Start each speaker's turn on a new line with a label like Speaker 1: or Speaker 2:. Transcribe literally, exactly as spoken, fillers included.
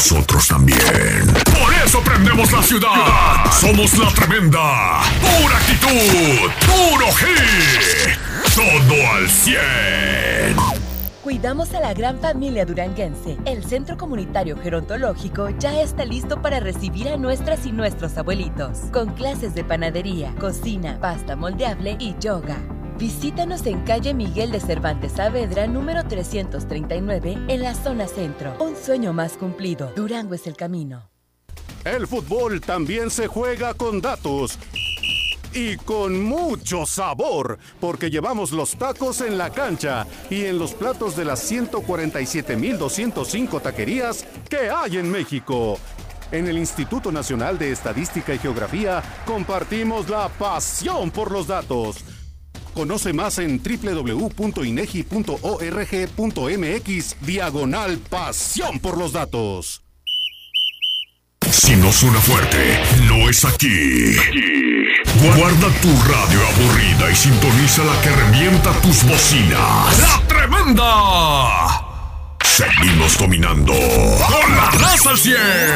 Speaker 1: nosotros también. Por eso prendemos la ciudad. Somos la tremenda. Pura actitud. Puro hit. Todo al cien.
Speaker 2: Cuidamos a la gran familia duranguense. El Centro Comunitario Gerontológico ya está listo para recibir a nuestras y nuestros abuelitos, con clases de panadería, cocina, pasta moldeable y yoga. Visítanos en calle Miguel de Cervantes Saavedra, número trescientos treinta y nueve, en la zona centro. Un sueño más cumplido. Durango es el camino.
Speaker 3: El fútbol también se juega con datos. Y con mucho sabor, porque llevamos los tacos en la cancha y en los platos de las ciento cuarenta y siete mil doscientos cinco taquerías que hay en México. En el Instituto Nacional de Estadística y Geografía compartimos la pasión por los datos. Conoce más en doble u doble u doble u punto inegi punto org punto mx diagonal pasión por los datos.
Speaker 1: Si no suena fuerte, no es aquí. Guarda tu radio aburrida y sintoniza la que revienta tus bocinas. ¡La Tremenda! Seguimos dominando con la raza al cien.